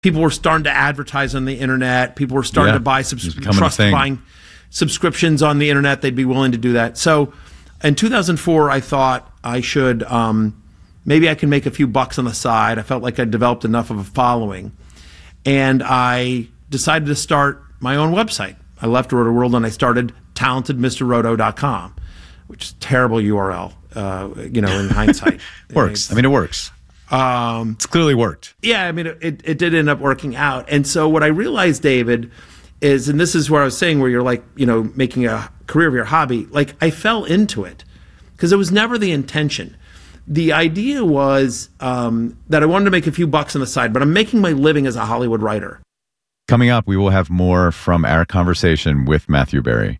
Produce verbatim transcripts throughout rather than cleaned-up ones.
People were starting to advertise on the internet. People were starting Yeah, to buy it's subs- becoming a trust thing. buying subscriptions on the internet. They'd be willing to do that. So in two thousand four, I thought I should, um, maybe I can make a few bucks on the side. I felt like I'd developed enough of a following. And I decided to start my own website. I left Roto World and I started talented mister roto dot com, which is a terrible U R L, uh, you know, in hindsight. Works. I mean, it works. Um, It's clearly worked. yeah, I mean, it, it did end up working out. And so what I realized, David, is, and this is where I was saying where you're like, you know, making a career of your hobby, like I fell into it because it was never the intention. The idea was um, that I wanted to make a few bucks on the side, but I'm making my living as a Hollywood writer. Coming up, we will have more from our conversation with Matthew Berry.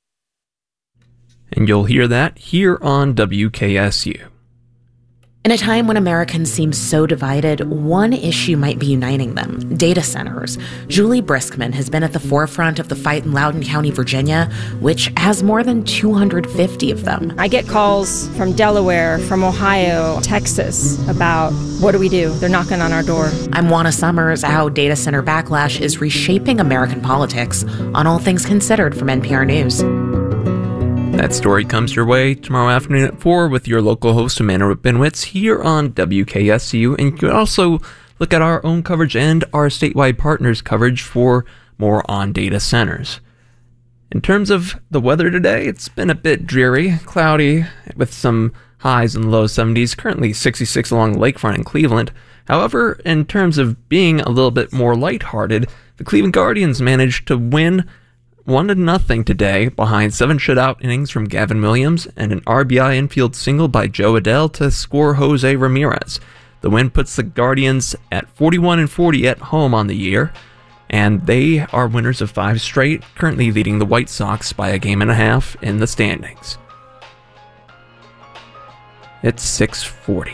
And you'll hear that here on W K S U. In a time when Americans seem so divided, one issue might be uniting them: data centers. Julie Briskman has been at the forefront of the fight in Loudoun County, Virginia, which has more than two hundred fifty of them. I get calls from Delaware, from Ohio, Texas about what do we do? They're knocking on our door. I'm Juana Summers. How data center backlash is reshaping American politics on All Things Considered from N P R News. That story comes your way tomorrow afternoon at four with your local host, Amanda Ripinwitz, here on W K S U. And you can also look at our own coverage and our statewide partners' coverage for more on data centers. In terms of the weather today, it's been a bit dreary, cloudy, with some highs in the low seventies, currently sixty-six along the lakefront in Cleveland. However, in terms of being a little bit more lighthearted, the Cleveland Guardians managed to win one to nothing today behind seven shutout innings from Gavin Williams and an R B I infield single by Joe Adell to score Jose Ramirez. The win puts the Guardians at forty-one and forty at home on the year, and they are winners of five straight, currently leading the White Sox by a game and a half in the standings. It's six forty.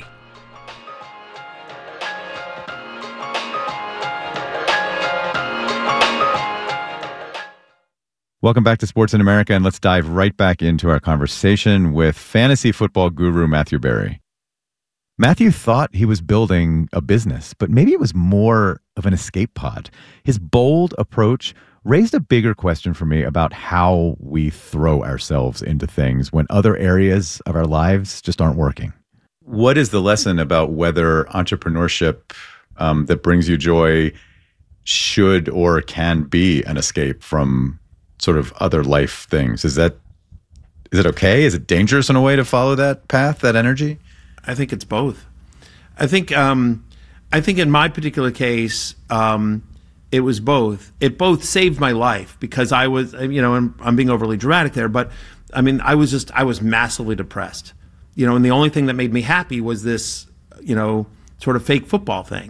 Welcome back to Sports in America, and let's dive right back into our conversation with fantasy football guru Matthew Berry. Matthew thought he was building a business, but maybe it was more of an escape pod. His bold approach raised a bigger question for me about how we throw ourselves into things when other areas of our lives just aren't working. What is the lesson about whether entrepreneurship um, that brings you joy should or can be an escape from sort of other life things? Is that, is it okay? Is it dangerous in a way to follow that path, that energy? I think it's both. I think, um, I think in my particular case, um, it was both. It both saved my life because I was, you know, I'm, I'm being overly dramatic there, but I mean, I was just, I was massively depressed, you know, and the only thing that made me happy was this, you know, sort of fake football thing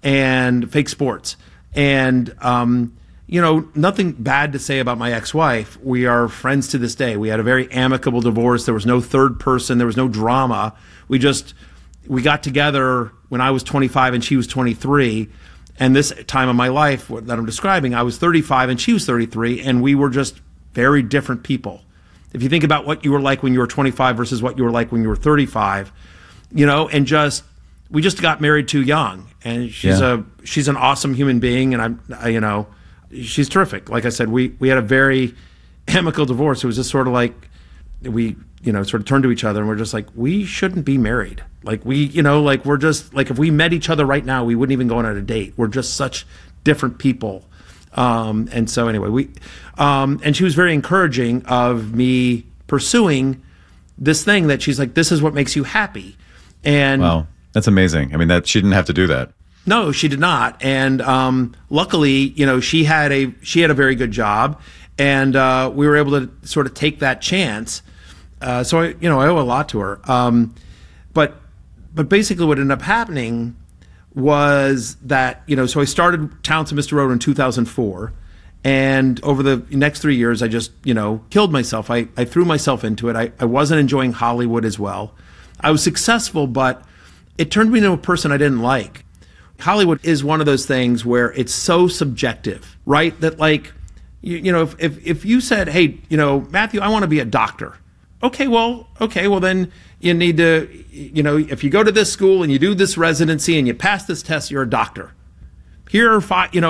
and fake sports. And, um, you know, nothing bad to say about my ex-wife. We are friends to this day. We had a very amicable divorce. There was no third person. There was no drama. We just, we got together when I was twenty-five and she was twenty-three. And this time of my life that I'm describing, I was thirty-five and she was thirty-three, and we were just very different people. If you think about what you were like when you were twenty-five versus what you were like when you were thirty-five, you know, and just, we just got married too young. And she's Yeah. a, she's an awesome human being, and I'm, I, you know, she's terrific. Like I said, we, we had a very amicable divorce. It was just sort of like we, you know, sort of turned to each other and we're just like, we shouldn't be married. Like we, you know, like we're just like, if we met each other right now, we wouldn't even go on a date. We're just such different people. Um, and so anyway, we, um, and she was very encouraging of me pursuing this thing that she's like, this is what makes you happy. And Wow, that's amazing. I mean, that she didn't have to do that. no, she did not. And um, luckily, you know, she had a she had a very good job, and uh, we were able to sort of take that chance. Uh, so I, you know, I owe a lot to her. Um, but but basically, what ended up happening was that, you know, so I started Talented Mister Roto in two thousand four, and over the next three years, I just, you know, killed myself. I, I threw myself into it. I, I wasn't enjoying Hollywood as well. I was successful, but it turned me into a person I didn't like. Hollywood is one of those things where it's so subjective, right? That like, you, you know, if, if, if you said, hey, you know, Matthew, I want to be a doctor. Okay, well, okay, well then you need to, you know, if you go to this school and you do this residency and you pass this test, you're a doctor. Here are five, you know,